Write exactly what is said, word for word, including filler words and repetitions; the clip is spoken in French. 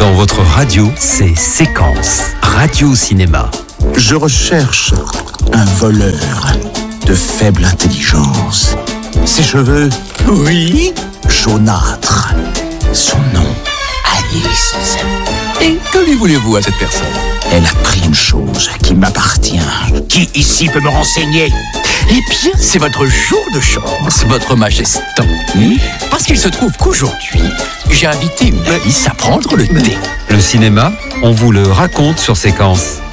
Dans votre radio, c'est Séquence, radio-cinéma. Je recherche un voleur de faible intelligence. Ses cheveux, oui, jaunâtres. Son nom, Alice. Et que lui voulez-vous à cette personne? Elle a pris une chose qui m'appartient. Qui ici peut me renseigner? Eh bien, c'est votre jour de chance, votre majesté. Hmm? Parce qu'il se trouve qu'aujourd'hui, j'ai invité une Alice à prendre le thé. Le cinéma, on vous le raconte sur Séquence.